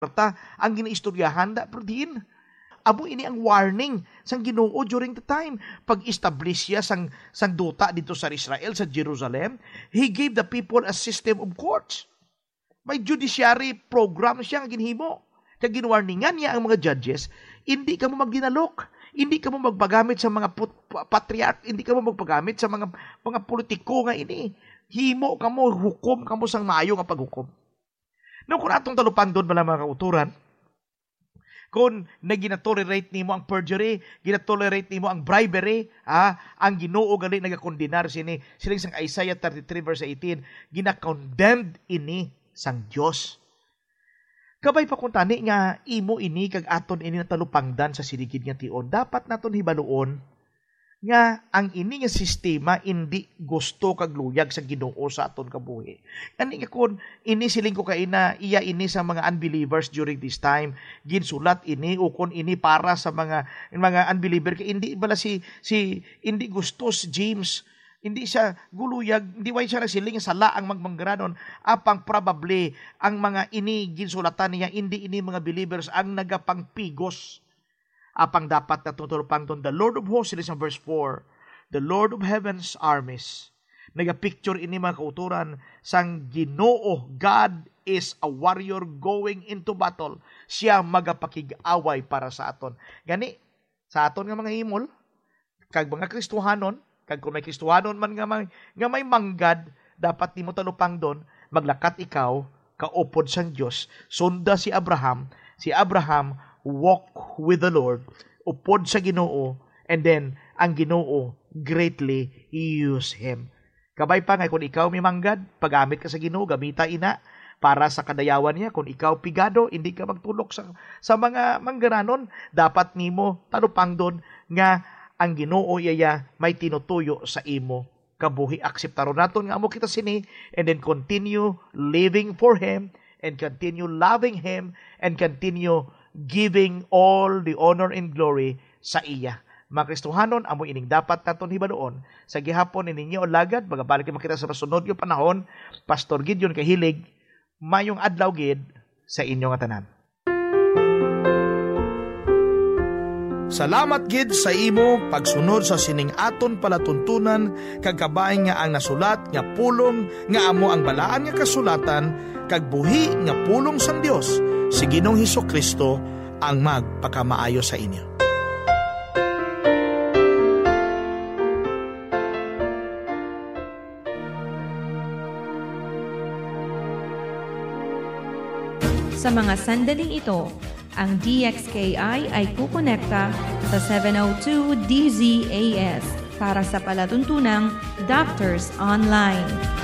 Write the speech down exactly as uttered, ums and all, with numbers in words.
ang ginaistoryahan da din. Amo ini ang warning sang Ginoo during the time pag-establish siya sang sang duta dito sa Israel sa Jerusalem. He gave the people a system of courts. May judiciary program siya ang ginhimo. Kaya ginwarningan niya ang mga judges, hindi ka mo magdinalok, hindi ka mo magpagamit sa mga patriarch, hindi ka mo magpagamit sa mga mga politiko nga ini. Himo ka mo, hukom ka mo sang maayo nga paghukom. No, kung atong talupang doon wala mga kauturan, kung na ginatolerate nimo ang perjury, ginatolerate nimo ang bribery, ah, ang Ginoo gali nagakondenar sini. Siling sang Isaiah thirty-three verse eighteen, gina-condemned ini sang Dios. Kabay pa kung tani nga imo ini kag aton ini natalupangdan sa siligid nga tion, dapat naton hibaluon nga ang ini nga sistema hindi gusto kag luyag sa Ginoo sa aton kabuhi. Ani nga kun ini siling ko kay na iya ini sa mga unbelievers during this time, ginsulat ini o kun ini para sa mga mga unbeliever kay hindi bala si si hindi gusto si James, hindi siya guluyag, hindi way siya nagsiling sa laang magmanggranon, apang probably ang mga ini ginsulatan niya hindi ini mga believers ang nagapangpigos. Apang dapat na tutulupang doon, the Lord of Hosts, sa verse four, the Lord of Heaven's armies. Nagapicture ini mga kauturan, sang Ginoo, God is a warrior going into battle. Siya magapakig-away para sa aton. Gani, sa aton nga mga himol, kag mga Kristohanon, kag kung may Kristohanon man nga may, nga may manggad, dapat ni mo talupang doon, maglakat ikaw, kaupod sang Diyos, sunda si Abraham, si Abraham, walk with the Lord, upod sa Ginoo, and then ang Ginoo greatly use him. Kabay pa nga kung ikaw may manggad, paggamit ka sa Ginoo, gamita ina para sa kadayawan niya. Kung ikaw pigado, hindi ka magtulok sa sa mga manggaranon, dapat nimo talupang doon nga ang Ginoo iya may tinutuyo sa imo kabuhi. Akseptaro naton nga amo kita sini, and then continue living for him, and continue loving him, and continue giving all the honor and glory sa iya. Mga Kristohanon, amo ining dapat naton hibaluon sa gihapon ininyo lagad, magabalik makita sa masunod yung panahon. Pastor Gideon Kahilig, mayong adlaw gid sa inyo nga tanan. Salamat gid sa imo pagsunod sa sining aton palatuntunan kag kabay nga ang nasulat nga pulong nga amo ang balaan nga kasulatan kag buhi nga pulong sang Dios si Ginoong Hesukristo ang magpakamaayo sa inyo. Sa mga sandaling ito, ang D X K I ay kukonekta sa seven oh two D Z A S para sa palatuntunang Doctors Online.